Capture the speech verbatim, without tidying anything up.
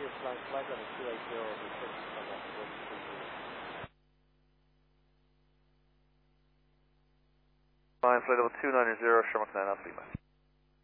This line flight level two eight zero, return to come off one three zero. Line flight level two nine zero, Sherman nine Alpha Lima.